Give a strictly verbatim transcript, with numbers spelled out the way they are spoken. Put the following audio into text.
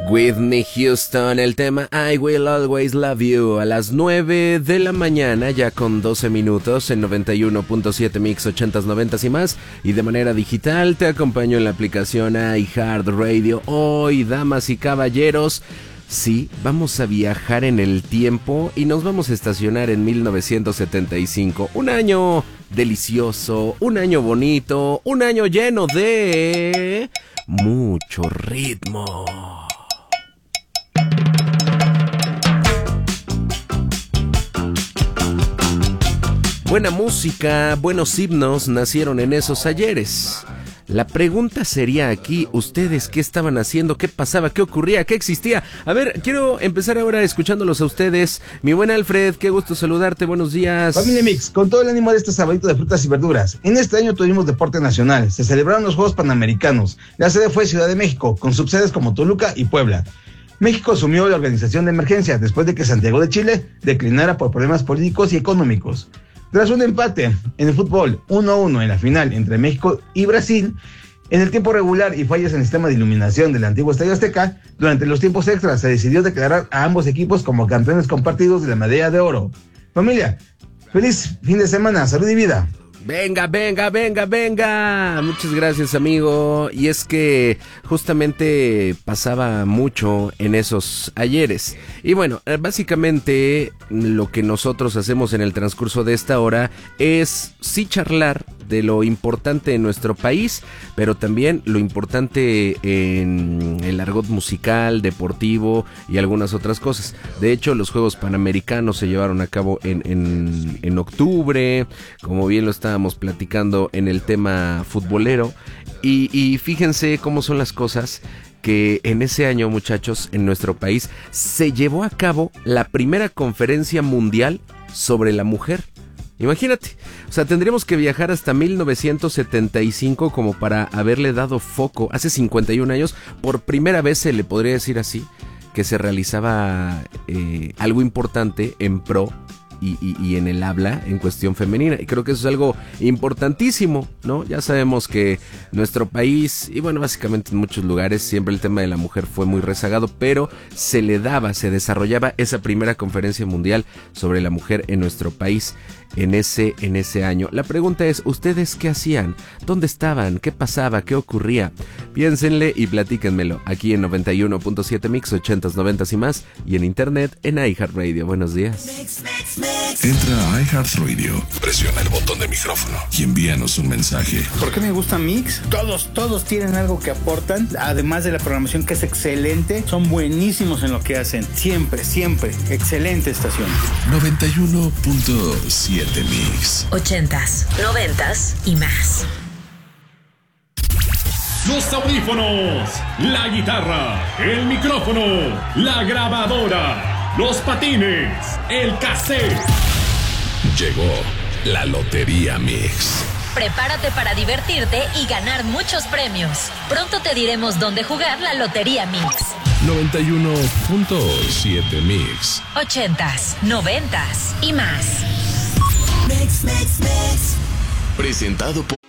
Whitney Houston, el tema I Will Always Love You, a las nueve de la mañana, ya con doce minutos, en noventa y uno punto siete Mix ochentas, noventas y más, y de manera digital te acompaño en la aplicación iHeartRadio. Hoy, damas y caballeros, sí, vamos a viajar en el tiempo y nos vamos a estacionar en mil novecientos setenta y cinco, un año delicioso, un año bonito, un año lleno de mucho ritmo. Buena música, buenos himnos nacieron en esos ayeres. La pregunta sería aquí, ¿ustedes qué estaban haciendo? ¿Qué pasaba? ¿Qué ocurría? ¿Qué existía? A ver, quiero empezar ahora escuchándolos a ustedes. Mi buen Alfred, qué gusto saludarte, buenos días. Familia Mix, con todo el ánimo de este sabadito de frutas y verduras. En este año tuvimos deporte nacional, se celebraron los Juegos Panamericanos. La sede fue Ciudad de México, con subsedes como Toluca y Puebla. México asumió la organización de emergencia después de que Santiago de Chile declinara por problemas políticos y económicos. Tras un empate en el fútbol uno a uno en la final entre México y Brasil, en el tiempo regular y fallas en el sistema de iluminación del antiguo Estadio Azteca, durante los tiempos extras se decidió declarar a ambos equipos como campeones compartidos de la medalla de oro. Familia, feliz fin de semana, salud y vida. Venga, venga, venga, venga. Muchas gracias, amigo. Y es que justamente pasaba mucho en esos ayeres. Y bueno, básicamente lo que nosotros hacemos en el transcurso de esta hora es sí charlar de lo importante en nuestro país, pero también lo importante en el argot musical, deportivo y algunas otras cosas. De hecho, los Juegos Panamericanos se llevaron a cabo en, en, en octubre, como bien lo estábamos platicando en el tema futbolero, y, y fíjense cómo son las cosas, que en ese año, muchachos, en nuestro país se llevó a cabo la primera conferencia mundial sobre la mujer. Imagínate, o sea, tendríamos que viajar hasta mil novecientos setenta y cinco como para haberle dado foco. Hace cincuenta y un años, por primera vez se le podría decir así, que se realizaba eh, algo importante en pro y, y, y en el habla en cuestión femenina. Y creo que eso es algo importantísimo, ¿no? Ya sabemos que nuestro país, y bueno, básicamente en muchos lugares, siempre el tema de la mujer fue muy rezagado, pero se le daba, se desarrollaba esa primera conferencia mundial sobre la mujer en nuestro país. En ese, en ese año. La pregunta es, ¿ustedes qué hacían? ¿Dónde estaban? ¿Qué pasaba? ¿Qué ocurría? Piénsenle y platíquenmelo aquí en noventa y uno punto siete Mix ochentas, noventas y más, y en internet en iHeartRadio. Buenos días. Entra a iHeartRadio, presiona el botón de micrófono y envíanos un mensaje. ¿Por qué me gusta Mix? Todos, todos tienen algo que aportan, además de la programación que es excelente, son buenísimos en lo que hacen. Siempre, siempre, excelente estación. noventa y uno punto siete Mix. Ochentas, noventas y más. Los audífonos, la guitarra, el micrófono, la grabadora, los patines, el cassette. Llegó la Lotería Mix. Prepárate para divertirte y ganar muchos premios. Pronto te diremos dónde jugar la Lotería Mix. noventa y uno punto siete Mix. Ochentas, noventas y más. Mix, mix, mix. Presentado por